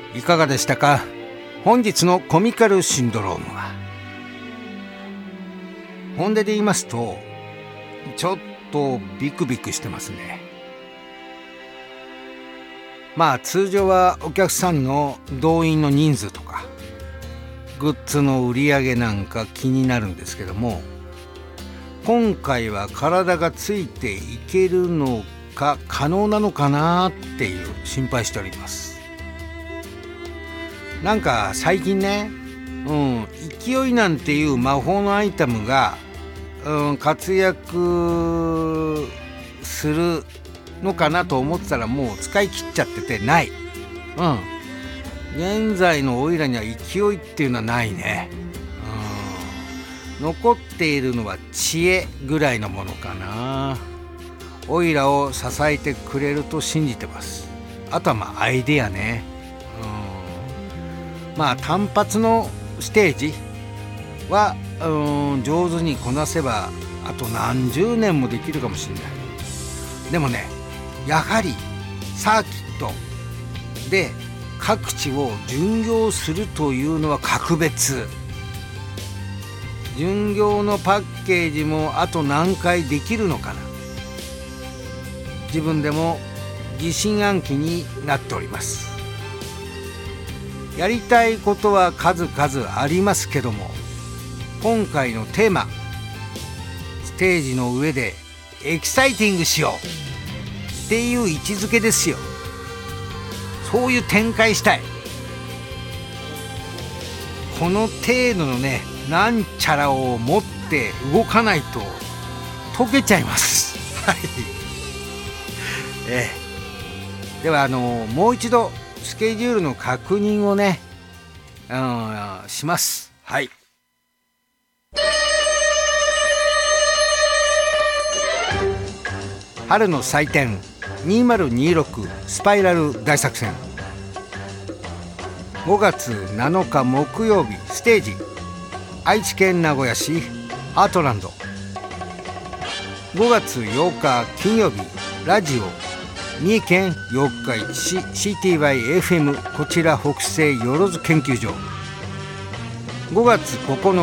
いかがでしたか？本日のコミカルシンドロームは、本音で言いますとちょっとビクビクしてますね。まあ通常はお客さんの動員の人数とかグッズの売り上げなんか気になるんですけども、今回は体がついていけるのか可能なのかなっていう心配しております。なんか最近ね、勢いなんていう魔法のアイテムが、活躍するのかなと思ってたらもう使い切っちゃっててない。現在のオイラには勢いっていうのはないね。残っているのは知恵ぐらいのものかな。オイラを支えてくれると信じてます。あとはアイデアね。単発のステージは上手にこなせばあと何十年もできるかもしれない。でもね、やはりサーキットで各地を巡業するというのは格別。巡業のパッケージもあと何回できるのかな。自分でも疑心暗鬼になっております。やりたいことは数々ありますけども、今回のテーマ、ステージの上でエキサイティングしようっていう位置づけですよ。そういう展開したい。この程度のね、なんちゃらを持って動かないと溶けちゃいます。はい。ではもう一度スケジュールの確認をね、します。はい。春の祭典2026スパイラル大作戦、5月7日木曜日ステージ、愛知県名古屋市アートランド。5月8日金曜日ラジオ三重県四日市市 CTYFM、 こちら北西よろず研究所。5月9